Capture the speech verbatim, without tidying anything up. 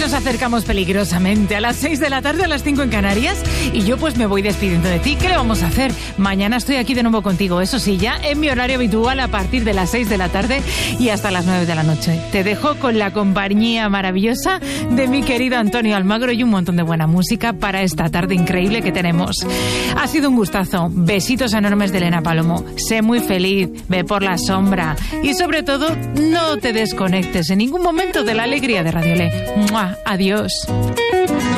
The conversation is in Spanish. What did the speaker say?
nos acercamos peligrosamente a las seis de la tarde, a las cinco en Canarias, y yo pues me voy despidiendo de ti. ¿Qué le vamos a hacer? Mañana estoy aquí de nuevo contigo, eso sí, ya en mi horario habitual a partir de las seis de la tarde y hasta las nueve de la noche. Te dejo con la compañía maravillosa de mi querido Antonio Almagro y un montón de buena música para esta tarde increíble que tenemos. Ha sido un gustazo. Besitos enormes de Elena Palomo. Sé muy feliz, ve por la sombra y sobre todo no te desconectes en ningún momento de la alegría de Radio Le. ¡Mua! Adiós.